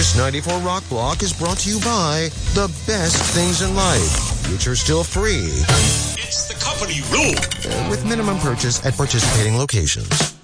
This 94 Rock Block is brought to you by the best things in life, which are still free. It's the company rule. With minimum purchase at participating locations.